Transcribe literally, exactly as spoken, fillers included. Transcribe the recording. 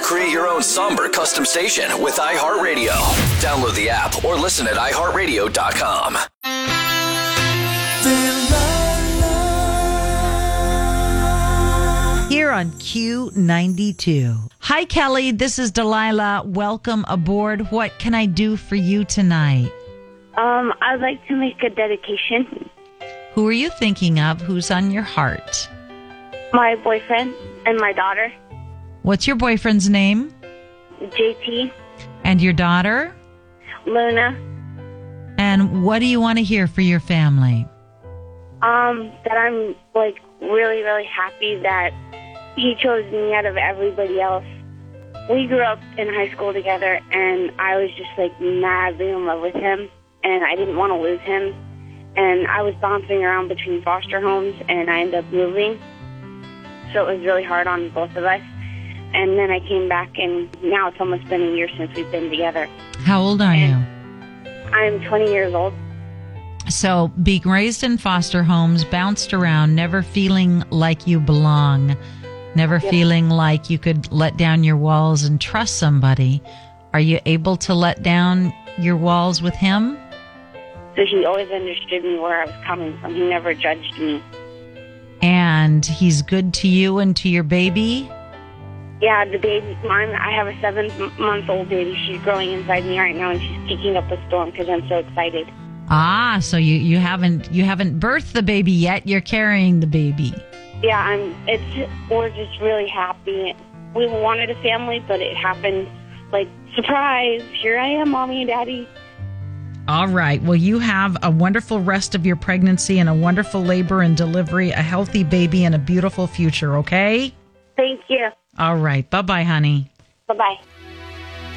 Create your own somber custom station with iHeartRadio. Download the app or listen at i heart radio dot com. Here on Q ninety-two. Hi, Kelly. This is Delilah. Welcome aboard. What can I do for you tonight? Um, I'd like to make a dedication. Who are you thinking of? Who's on your heart? My boyfriend and my daughter. What's your boyfriend's name? J T. And your daughter? Luna. And what do you want to hear for your family? Um, that I'm, like, really, really happy that he chose me out of everybody else. We grew up in high school together, and I was just, like, madly in love with him, and I didn't want to lose him. And I was bouncing around between foster homes, and I ended up moving. So it was really hard on both of us. And then I came back, and now it's almost been a year since we've been together. How old are and you? I'm twenty years old. So being raised in foster homes, bounced around, never feeling like you belong, never Yep. feeling like you could let down your walls and trust somebody. Are you able to let down your walls with him? So he always understood me where I was coming from. He never judged me. And he's good to you and to your baby? Yeah, the baby, mine, I have a seven-month-old baby. She's growing inside me right now, and she's kicking up a storm because I'm so excited. Ah, so you, you haven't you haven't birthed the baby yet. You're carrying the baby. Yeah, I'm. It's we're just really happy. We wanted a family, but it happened like surprise. Here I am, mommy and daddy. All right. Well, you have a wonderful rest of your pregnancy and a wonderful labor and delivery, a healthy baby, and a beautiful future, okay? Thank you. All right. Bye-bye, honey. Bye bye.